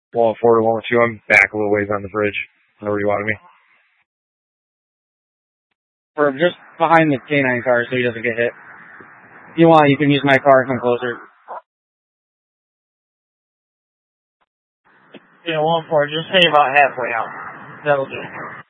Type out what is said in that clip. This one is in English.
104 to 102. I'm back a little ways on the bridge. Where you wanted me? Or just behind the K9 car so he doesn't get hit. If you want, you can use my car and come closer. Yeah, 1-4, just stay about halfway out. That'll do.